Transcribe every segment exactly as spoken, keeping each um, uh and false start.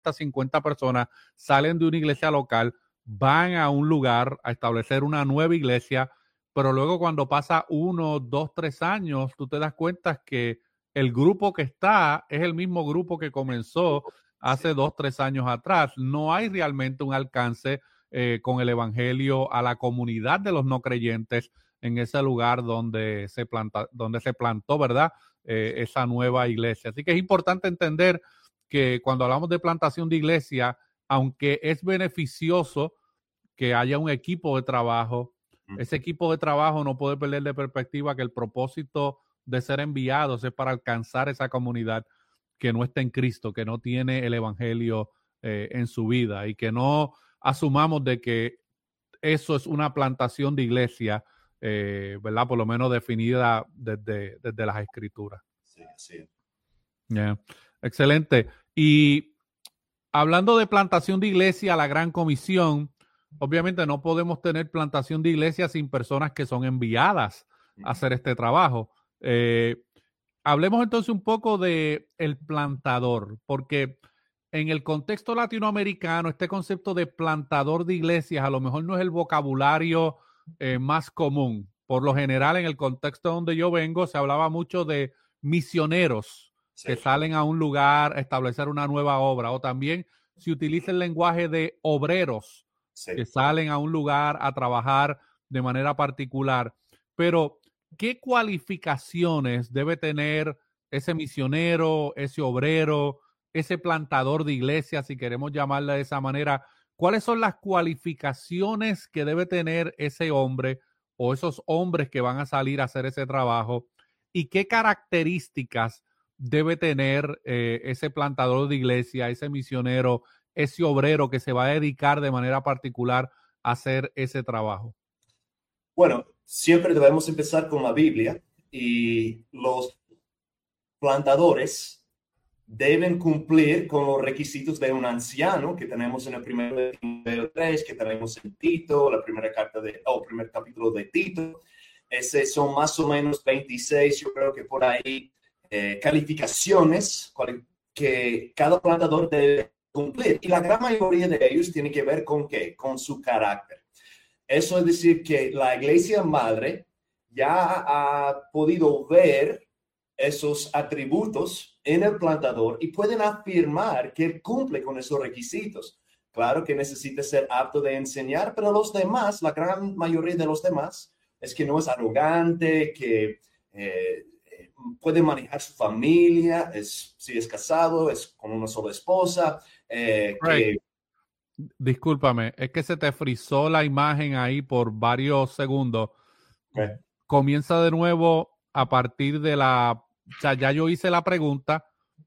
cincuenta personas salen de una iglesia local, van a un lugar a establecer una nueva iglesia, pero luego cuando pasa uno, dos, tres años, tú te das cuenta que el grupo que está es el mismo grupo que comenzó hace sí. dos, tres años atrás. No hay realmente un alcance eh, con el evangelio a la comunidad de los no creyentes en ese lugar donde se planta, donde se plantó, ¿verdad? Eh, esa nueva iglesia. Así que es importante entender que cuando hablamos de plantación de iglesia, aunque es beneficioso que haya un equipo de trabajo, ese equipo de trabajo no puede perder de perspectiva que el propósito de ser enviados es para alcanzar esa comunidad que no está en Cristo, que no tiene el evangelio eh, en su vida, y que no asumamos de que eso es una plantación de iglesia, eh, ¿verdad? Por lo menos definida desde, desde las escrituras. Sí, sí. Yeah. Excelente. Y hablando de plantación de iglesia, la Gran Comisión, obviamente no podemos tener plantación de iglesia sin personas que son enviadas a hacer este trabajo. Eh, hablemos entonces un poco de el plantador, porque en el contexto latinoamericano, este concepto de plantador de iglesias a lo mejor no es el vocabulario eh, más común. Por lo general, en el contexto donde yo vengo, se hablaba mucho de misioneros sí. que salen a un lugar a establecer una nueva obra, o también se utiliza el lenguaje de obreros sí. que salen a un lugar a trabajar de manera particular. Pero, ¿qué cualificaciones debe tener ese misionero, ese obrero, ese plantador de iglesia, si queremos llamarla de esa manera? ¿Cuáles son las cualificaciones que debe tener ese hombre o esos hombres que van a salir a hacer ese trabajo? ¿Y qué características debe tener eh, ese plantador de iglesia, ese misionero, ese obrero que se va a dedicar de manera particular a hacer ese trabajo? Bueno, siempre debemos empezar con la Biblia, y los plantadores deben cumplir con los requisitos de un anciano que tenemos en el primero de Timoteo tres, que tenemos en Tito, la primera carta de, oh, primer capítulo de Tito. Ese son más o menos veintiséis, yo creo que por ahí, eh, calificaciones que cada plantador debe cumplir. Y la gran mayoría de ellos tiene que ver con qué, con su carácter. Eso es decir, que la iglesia madre ya ha podido ver esos atributos en el plantador y pueden afirmar que él cumple con esos requisitos. Claro que necesita ser apto de enseñar, pero los demás, la gran mayoría de los demás, es que no es arrogante, que eh, puede manejar su familia, es, si es casado, es con una sola esposa. Eh, right. que, Discúlpame, es que se te frizó la imagen ahí por varios segundos. Okay. Comienza de nuevo a partir de la... O sea, ya yo hice la pregunta.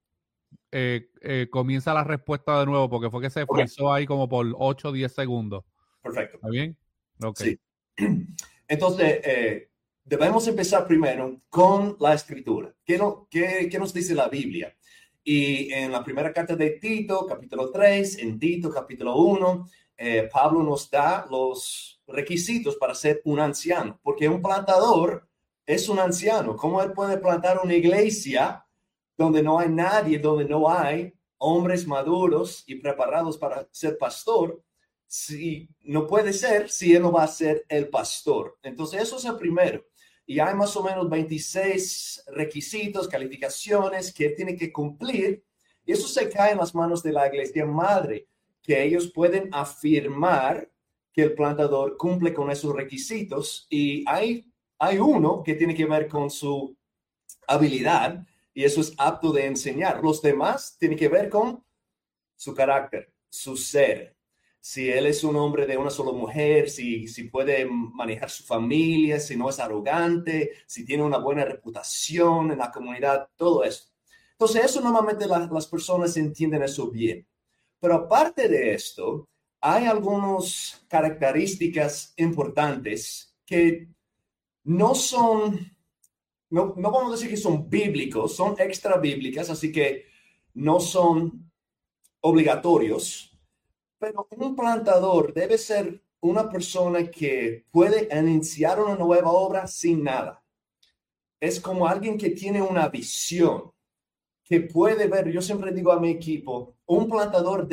Eh, eh, comienza la respuesta de nuevo, porque fue que se okay. frizó ahí como por ocho o diez segundos. Perfecto. ¿Está bien? Okay. Sí. Entonces, eh, debemos empezar primero con la escritura. ¿Qué, no, qué, ¿Qué nos dice la Biblia? Y en la primera carta de Tito, capítulo tres, en Tito, capítulo uno, eh, Pablo nos da los requisitos para ser un anciano, porque un plantador es un anciano. ¿Cómo él puede plantar una iglesia donde no hay nadie, donde no hay hombres maduros y preparados para ser pastor? Si no puede ser, si él no va a ser el pastor. Entonces, eso es el primero. Y hay más o menos veintiséis requisitos, calificaciones que él tiene que cumplir. Y eso se cae en las manos de la iglesia madre, que ellos pueden afirmar que el plantador cumple con esos requisitos. Y hay, hay uno que tiene que ver con su habilidad, y eso es apto de enseñar. Los demás tienen que ver con su carácter, su ser. Si él es un hombre de una sola mujer, si, si puede manejar su familia, si no es arrogante, si tiene una buena reputación en la comunidad, todo eso. Entonces, eso normalmente la, las personas entienden eso bien. Pero aparte de esto, hay algunas características importantes que no son, no, no vamos a decir que son bíblicos, son extra bíblicas, así que no son obligatorios. Pero un plantador debe ser una persona que puede iniciar una nueva obra sin nada. Es como alguien que tiene una visión, que puede ver. Yo siempre digo a mi equipo, un plantador